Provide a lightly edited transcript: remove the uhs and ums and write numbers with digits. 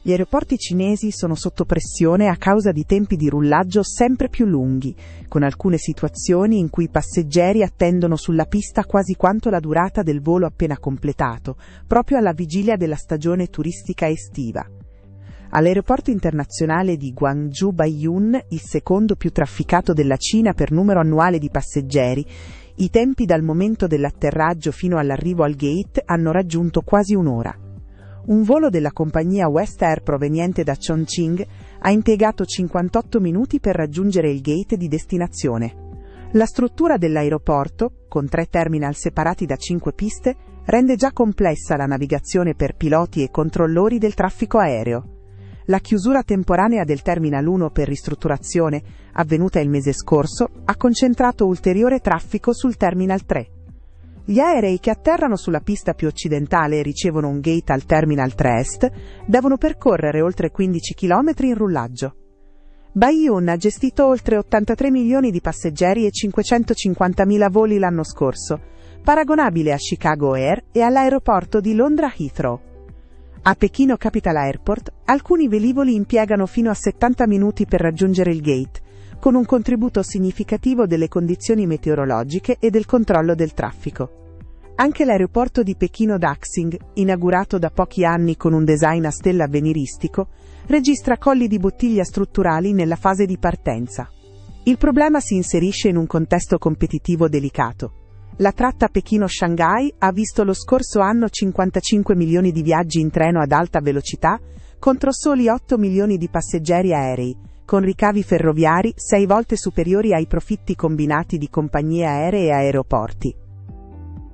Gli aeroporti cinesi sono sotto pressione a causa di tempi di rullaggio sempre più lunghi, con alcune situazioni in cui i passeggeri attendono sulla pista quasi quanto la durata del volo appena completato, proprio alla vigilia della stagione turistica estiva. All'aeroporto internazionale di Guangzhou Baiyun, il secondo più trafficato della Cina per numero annuale di passeggeri, i tempi dal momento dell'atterraggio fino all'arrivo al gate hanno raggiunto quasi un'ora. Un volo della compagnia West Air proveniente da Chongqing ha impiegato 58 minuti per raggiungere il gate di destinazione. La struttura dell'aeroporto, con 3 terminal separati da 5 piste, rende già complessa la navigazione per piloti e controllori del traffico aereo. La chiusura temporanea del Terminal 1 per ristrutturazione, avvenuta il mese scorso, ha concentrato ulteriore traffico sul Terminal 3. Gli aerei che atterrano sulla pista più occidentale e ricevono un gate al Terminal 3 Est devono percorrere oltre 15 km in rullaggio. Baiyun ha gestito oltre 83 milioni di passeggeri e 550.000 voli l'anno scorso, paragonabile a Chicago Air e all'aeroporto di Londra Heathrow. A Pechino Capital Airport, alcuni velivoli impiegano fino a 70 minuti per raggiungere il gate, con un contributo significativo delle condizioni meteorologiche e del controllo del traffico. Anche l'aeroporto di Pechino Daxing, inaugurato da pochi anni con un design a stella avveniristico, registra colli di bottiglia strutturali nella fase di partenza. Il problema si inserisce in un contesto competitivo delicato. La tratta Pechino-Shanghai ha visto lo scorso anno 55 milioni di viaggi in treno ad alta velocità contro soli 8 milioni di passeggeri aerei, con ricavi ferroviari 6 volte superiori ai profitti combinati di compagnie aeree e aeroporti.